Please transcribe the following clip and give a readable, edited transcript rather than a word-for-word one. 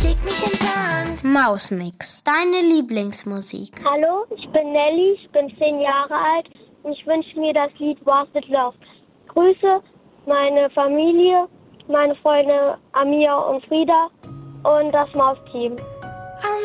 leg mich ins Sand. Mausmix, deine Lieblingsmusik. Hallo, ich bin Nelly, ich bin 10 Jahre alt und ich wünsche mir das Lied Was With Love. Grüße meine Familie, meine Freunde Amia und Frieda und das Mausteam.